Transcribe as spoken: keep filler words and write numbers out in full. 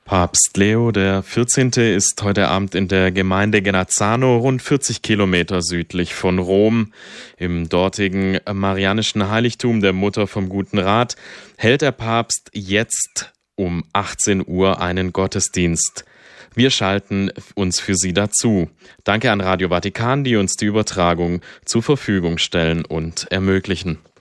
Papst Leo der vierzehnte. ist heute Abend in der Gemeinde Genazzano, rund vierzig Kilometer südlich von Rom. Im dortigen marianischen Heiligtum der Mutter vom Guten Rat hält der Papst jetzt um achtzehn Uhr einen Gottesdienst. Wir schalten uns für Sie dazu. Danke an Radio Vatikan, die uns die Übertragung zur Verfügung stellen und ermöglichen.